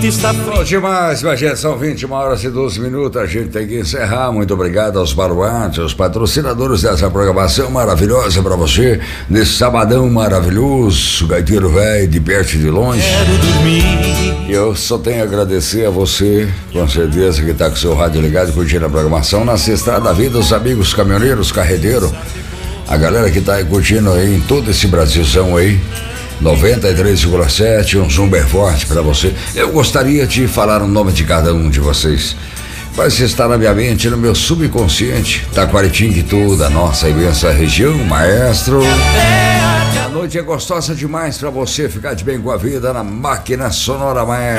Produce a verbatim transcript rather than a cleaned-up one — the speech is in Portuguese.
está Bom frio. demais, Bagé, são vinte e uma horas e doze minutos, a gente tem que encerrar. Muito obrigado aos baluartes, aos patrocinadores dessa programação maravilhosa pra você, nesse sabadão maravilhoso, gaiteiro velho, de perto e de longe. Quero dormir. E eu só tenho a agradecer a você, com certeza, que tá com o seu rádio ligado, curtindo a programação, na Estrada da Vida, os amigos caminhoneiros, carreteiros, a galera que tá aí curtindo aí em todo esse Brasilzão aí, noventa e três vírgula sete, um zumber forte pra você. Eu gostaria de falar o nome de cada um de vocês, mas está na minha mente, no meu subconsciente, Taquaritinguituba, nossa imensa região, maestro. A noite é gostosa demais pra você ficar de bem com a vida na máquina sonora, maestro.